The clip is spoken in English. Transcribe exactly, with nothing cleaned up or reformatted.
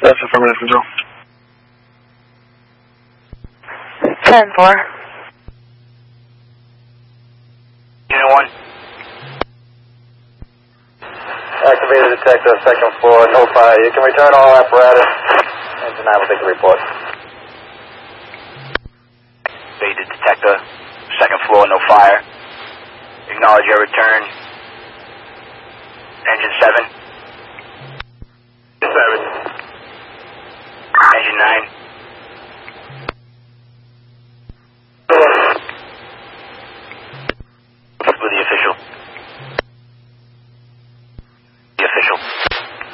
That's affirmative, control. ten four. Unit one. Activated detector, second floor, no fire. You can return all apparatus. Engine nine will take the report. Activated detector, second floor, no fire. Acknowledge your return. Engine seven. seven. Engine nine.